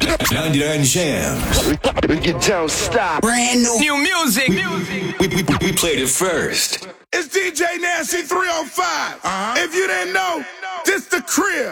99 Jams. You don't stop. Brand new music. We played it first. It's DJ Nasty 305. If you didn't know, this the crib.